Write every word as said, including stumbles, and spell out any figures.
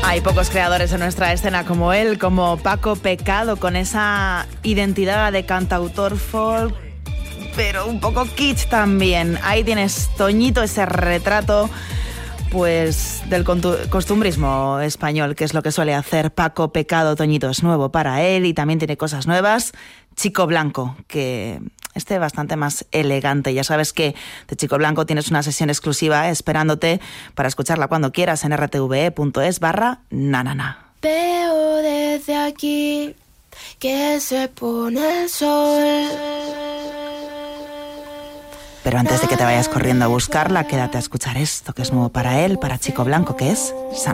Hay pocos creadores en nuestra escena como él, como Paco Pecado, con esa identidad de cantautor folk, pero un poco kitsch también. Ahí tienes, Toñito, ese retrato pues del costumbrismo español, que es lo que suele hacer Paco Pecado. Toñito es nuevo para él y también tiene cosas nuevas. Chico Blanco, que esté bastante más elegante. Ya sabes que de Chico Blanco tienes una sesión exclusiva esperándote para escucharla cuando quieras en rtve.es barra nanana. Veo desde aquí que se pone el sol. Pero antes de que te vayas corriendo a buscarla, quédate a escuchar esto que es nuevo para él, para Chico Blanco, que es San